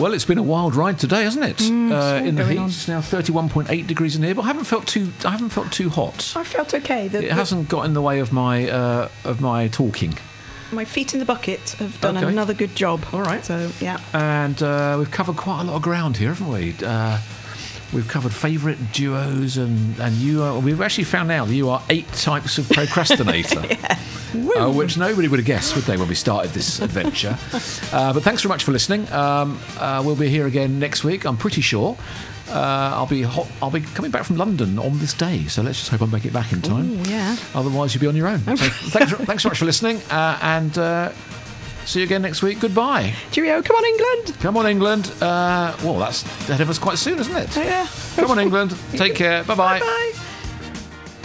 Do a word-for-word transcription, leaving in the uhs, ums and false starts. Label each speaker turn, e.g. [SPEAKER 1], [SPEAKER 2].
[SPEAKER 1] Well, it's been a wild ride today, hasn't it?
[SPEAKER 2] Mm,
[SPEAKER 1] uh, in the heat,
[SPEAKER 2] on.
[SPEAKER 1] it's now thirty-one point eight degrees in here, but I haven't felt too. I haven't felt too hot.
[SPEAKER 2] I felt okay. The,
[SPEAKER 1] It
[SPEAKER 2] the,
[SPEAKER 1] hasn't got in the way of my uh, of my talking.
[SPEAKER 2] my feet in the bucket have done
[SPEAKER 1] Okay.
[SPEAKER 2] another good job.
[SPEAKER 1] All right.
[SPEAKER 2] So yeah.
[SPEAKER 1] And uh, we've covered quite a lot of ground here, haven't we? Uh, we've covered favourite duos, and and you are. We've actually found out that you are eight types of procrastinator.
[SPEAKER 2] yeah.
[SPEAKER 1] Uh, which nobody would have guessed, would they, when we started this adventure? uh, but thanks very much for listening. Um, uh, we'll be here again next week, I'm pretty sure. Uh, I'll be hot, I'll be coming back from London on this day, so let's just hope I make it back in time.
[SPEAKER 2] Ooh, yeah.
[SPEAKER 1] Otherwise, you'll be on your own. So thanks, thanks so much for listening, uh, and uh, see you again next week. Goodbye.
[SPEAKER 2] Cheerio! Come on, England.
[SPEAKER 1] Come on, England. Uh, well, that's ahead of us quite soon, isn't it?
[SPEAKER 2] Yeah.
[SPEAKER 1] Come on, England. Take care. Bye-bye.
[SPEAKER 2] Bye.